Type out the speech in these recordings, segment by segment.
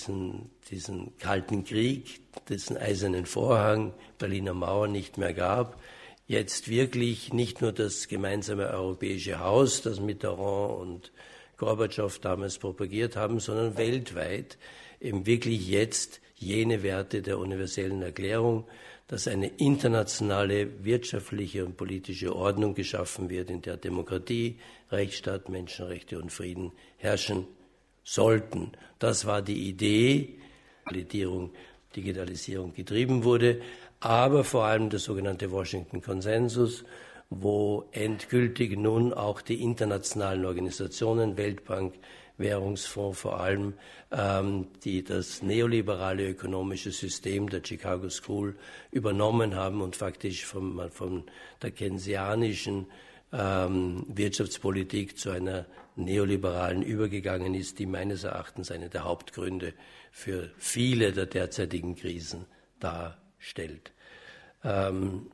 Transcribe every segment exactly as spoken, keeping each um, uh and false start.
diesen, diesen Kalten Krieg, diesen Eisernen Vorhang, Berliner Mauer nicht mehr gab, jetzt wirklich nicht nur das gemeinsame europäische Haus, das Mitterrand und Gorbatschow damals propagiert haben, sondern weltweit eben wirklich jetzt jene Werte der universellen Erklärung, dass eine internationale wirtschaftliche und politische Ordnung geschaffen wird, in der Demokratie, Rechtsstaat, Menschenrechte und Frieden herrschen sollten. Das war die Idee, Digitalisierung, Digitalisierung getrieben wurde, aber vor allem der sogenannte Washington-Konsensus, wo endgültig nun auch die internationalen Organisationen, Weltbank, Währungsfonds vor allem, ähm, die das neoliberale ökonomische System der Chicago School übernommen haben und faktisch von, von der keynesianischen ähm, Wirtschaftspolitik zu einer neoliberalen übergegangen ist, die meines Erachtens eine der Hauptgründe für viele der derzeitigen Krisen darstellt. Ähm,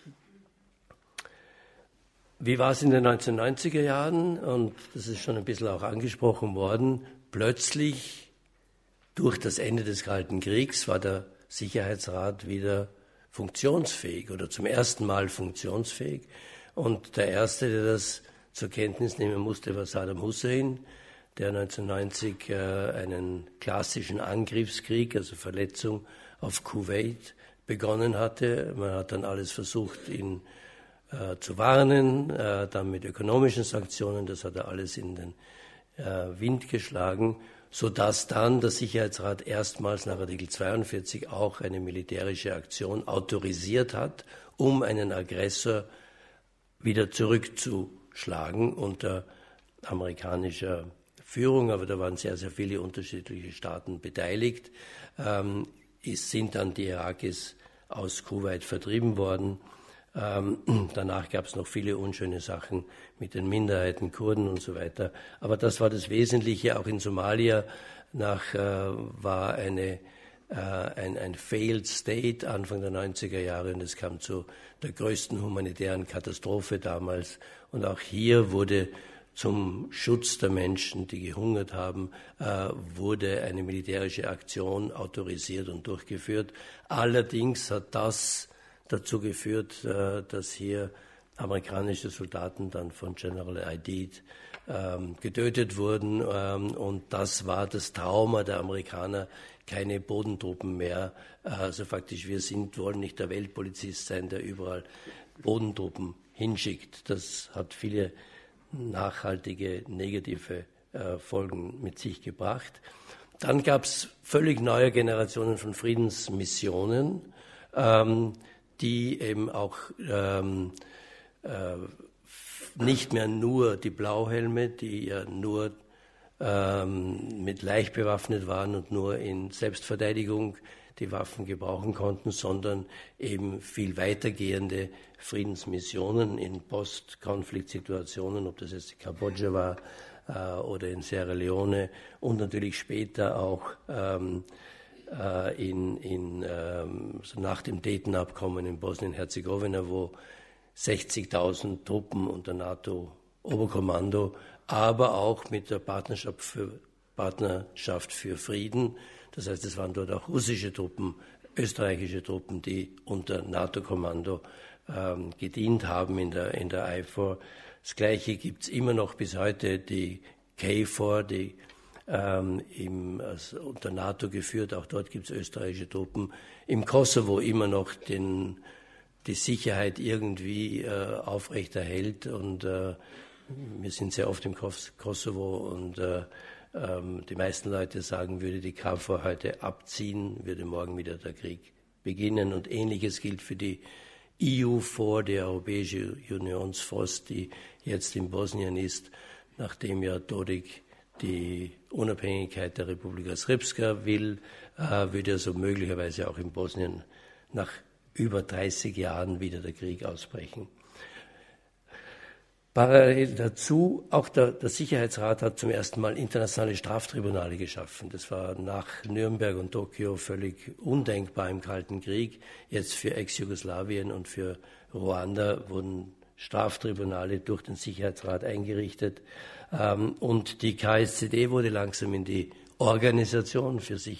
Wie war es in den neunzehnhundertneunziger Jahren? Und das ist schon ein bisschen auch angesprochen worden. Plötzlich, durch das Ende des Kalten Kriegs, war der Sicherheitsrat wieder funktionsfähig oder zum ersten Mal funktionsfähig. Und der Erste, der das zur Kenntnis nehmen musste, war Saddam Hussein, der neunzehnhundertneunzig äh, einen klassischen Angriffskrieg, also Verletzung auf Kuwait, begonnen hatte. Man hat dann alles versucht, ihn Äh, zu warnen, äh, dann mit ökonomischen Sanktionen, das hat er alles in den äh, Wind geschlagen, sodass dann der Sicherheitsrat erstmals nach Artikel zweiundvierzig auch eine militärische Aktion autorisiert hat, um einen Aggressor wieder zurückzuschlagen unter amerikanischer Führung, aber da waren sehr, sehr viele unterschiedliche Staaten beteiligt. Ähm, es sind dann die Irakis aus Kuwait vertrieben worden. Ähm, danach gab es noch viele unschöne Sachen mit den Minderheiten, Kurden und so weiter. Aber das war das Wesentliche. Auch in Somalia nach, äh, war eine, äh, ein, ein Failed State Anfang der neunziger Jahre und es kam zu der größten humanitären Katastrophe damals. Und auch hier wurde zum Schutz der Menschen, die gehungert haben, äh, wurde eine militärische Aktion autorisiert und durchgeführt. Allerdings hat das dazu geführt, dass hier amerikanische Soldaten dann von General Aidid ähm, getötet wurden. Ähm, und das war das Trauma der Amerikaner, keine Bodentruppen mehr. Also faktisch, wir sind, wollen nicht der Weltpolizist sein, der überall Bodentruppen hinschickt. Das hat viele nachhaltige negative äh, Folgen mit sich gebracht. Dann gab es völlig neue Generationen von Friedensmissionen, ähm, die eben auch ähm, äh, nicht mehr nur die Blauhelme, die ja nur ähm, mit leicht bewaffnet waren und nur in Selbstverteidigung die Waffen gebrauchen konnten, sondern eben viel weitergehende Friedensmissionen in Post-Konflikt-Situationen, ob das jetzt Kambodscha war äh, oder in Sierra Leone und natürlich später auch ähm, In, in, ähm, so nach dem Dayton-Abkommen in Bosnien-Herzegowina, wo sechzigtausend Truppen unter NATO-Oberkommando, aber auch mit der Partnerschaft für, Partnerschaft für Frieden, das heißt, es waren dort auch russische Truppen, österreichische Truppen, die unter NATO-Kommando ähm, gedient haben in der, in der I four. Das Gleiche gibt es immer noch bis heute, die K four, die Ähm, im, also unter NATO geführt, auch dort gibt es österreichische Truppen. Im Kosovo immer noch den, die Sicherheit irgendwie äh, aufrechterhält und äh, wir sind sehr oft im Kosovo und äh, ähm, die meisten Leute sagen, würde die K four heute abziehen, würde morgen wieder der Krieg beginnen und Ähnliches gilt für die E U four, die Europäische Unionsforce, die jetzt in Bosnien ist, nachdem ja Dodik die Unabhängigkeit der Republika Srpska will, äh, würde also möglicherweise auch in Bosnien nach über dreißig Jahren wieder der Krieg ausbrechen. Parallel dazu, auch der, der Sicherheitsrat hat zum ersten Mal internationale Straftribunale geschaffen. Das war nach Nürnberg und Tokio völlig undenkbar im Kalten Krieg. Jetzt für Ex-Jugoslawien und für Ruanda wurden Straftribunale durch den Sicherheitsrat eingerichtet. Und die K S Z D wurde langsam in die Organisation für sich